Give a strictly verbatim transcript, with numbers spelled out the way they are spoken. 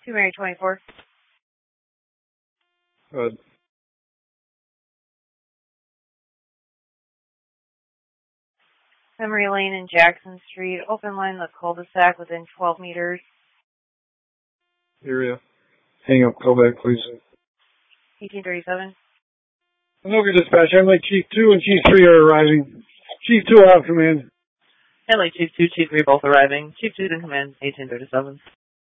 two Mary twenty-four. Good. Memory Lane and Jackson Street. Open line the cul-de-sac within twelve meters. Area. Hang up. Call back, please. eighteen thirty-seven. Anoka Dispatch. Emily Chief two and Chief three are arriving. Chief two out of command. Emily Chief two, Chief three both arriving. Chief two in command, eighteen thirty-seven.